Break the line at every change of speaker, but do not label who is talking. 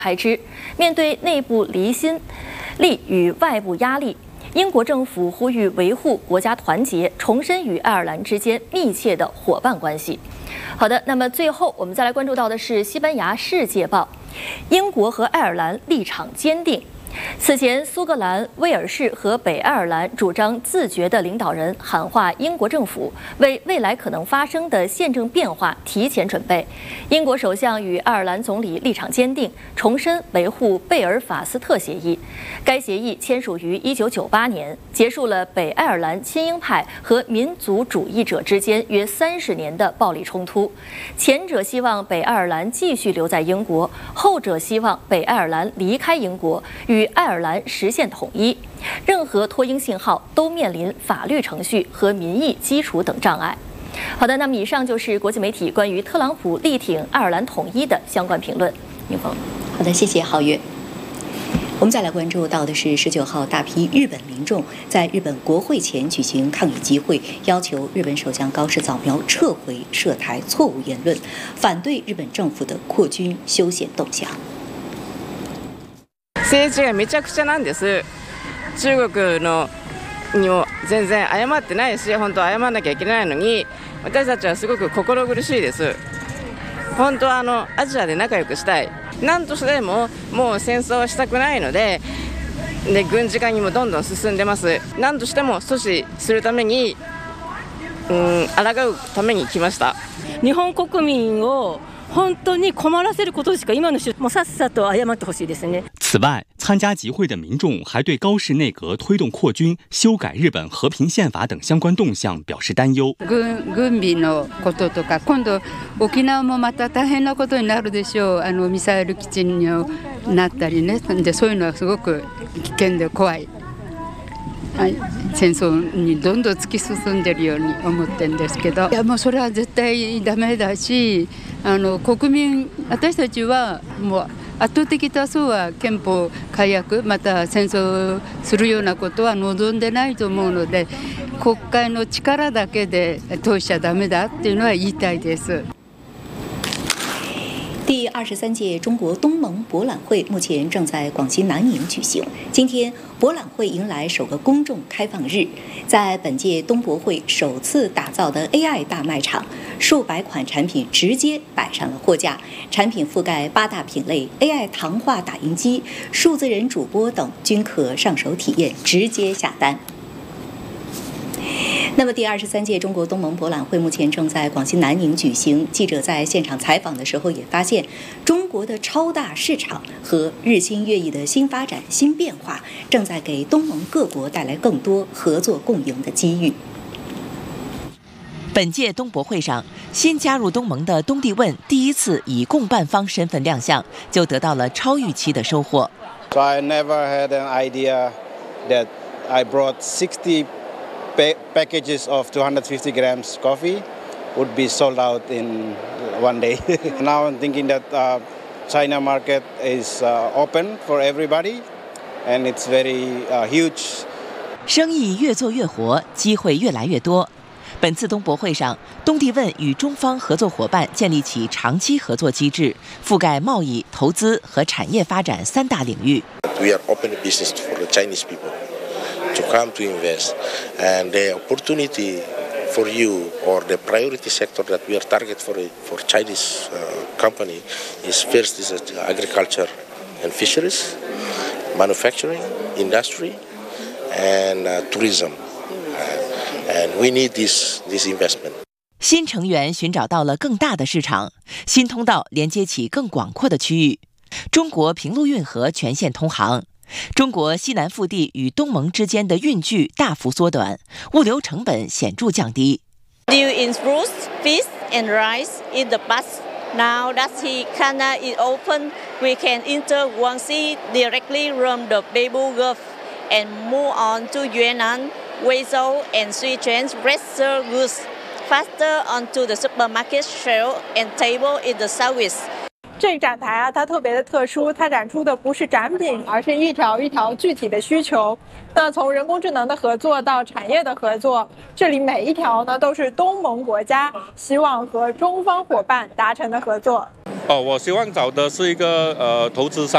开支。面对内部离心力与外部压力，英国政府呼吁维护国家团结，重申与爱尔兰之间密切的伙伴关系。好的，那么最后我们再来关注到的是西班牙《世界报》，英国和爱尔兰立场坚定。此前，苏格兰、威尔士和北爱尔兰主张自决的领导人喊话英国政府，为未来可能发生的宪政变化提前准备。英国首相与爱尔兰总理立场坚定，重申维护贝尔法斯特协议。该协议签署于1998年，结束了北爱尔兰亲英派和民族主义者之间约30年的暴力冲突。前者希望北爱尔兰继续留在英国，后者希望北爱尔兰离开英国，与爱尔兰实现统一。任何脱英信号都面临法律程序和民意基础等障碍。好的，那么以上就是国际媒体关于特朗普力挺爱尔兰统一的相关评论。宁峰，
好的，谢谢皓月。我们再来关注到的是19号，大批日本民众在日本国会前举行抗议集会，要求日本首相高市早苗撤回涉台错误言论，反对日本政府的扩军休闲动向。
政治がめちゃくちゃなんです。中国のにも全然謝ってないし、本当は謝らなきゃいけないのに、私たちはすごく心苦しいです。本当はアジアで仲良くしたい。何としてももう戦争はしたくないので、軍事化にもどんどん進んでます。何としても阻止するために、抗うために来ました。
日本国民を本当に困らせることしか今のもうさっさと謝ってほしいですね。
此外，参加集会的民众还对高市内阁推动扩军、修改日本和平宪法等相关動向表示担忧。
軍備のこととか、今度沖縄もまた大変なことになるでしょう。ミサイル基地になったりね。でそういうのはすごく危険で怖い。戦争にどんどん突き進んでるように思ってるんですけど、いやもうそれは絶対ダメだし、国民私たちはもう圧倒的多数は憲法改悪また戦争するようなことは望んでないと思うので、国会の力だけで通しちゃダメだっていうのは言いたいです。
第23届中国东盟博览会目前正在广西南宁举行。今天，博览会迎来首个公众开放日。在本届东博会首次打造的 AI 大卖场，数百款产品直接摆上了货架，产品覆盖8大品类 ，AI 糖化打印机、数字人主播等均可上手体验，直接下单。那么，第23届中国东盟博览会目前正在广西南宁举行。记者在现场采访的时候也发现，中国的超大市场和日新月异的新发展、新变化，正在给东盟各国带来更多合作共赢的机遇。
本届东博会上，新加入东盟的东帝汶第一次以共办方身份亮相，就得到了超预期的收获。
So I never had an idea that I brought 60 packages of 250 grams coffee would be sold out in one day. Now I'm thinking that China market is open for everybody, and it's very huge.
生意越做越活，机会越来越多。本次东博会上，东帝汶与中方合作伙伴建立起长期合作机制，覆盖贸易、投资和产业发展3大领域。
We are open business for the Chinese people.To come to invest, and the opportunity for you or the priority sector that we are target for Chinese company is first is agriculture and fisheries, manufacturing, industry, and tourism, and we need this investment.
新成员寻找到了更大的市场，新通道连接起更广阔的区域。中国平陆运河全线通航。中国西南腹地与东盟之间的运距大幅缩短，物流成本显著降低。
Deal in fruits, fish, and rice in the past. Now that Canada is open, we can enter Guangxi directly from the Beibu Gulf and move on to Yunnan, Guizhou, and Sichuan's fresher goods faster onto the supermarket shelf and table in the southeast.
这个展台啊，它特别的特殊，它展出的不是展品，而是一条一条具体的需求。那从人工智能的合作到产业的合作，这里每一条呢都是东盟国家希望和中方伙伴达成的合作。
我希望找的是一个投资商。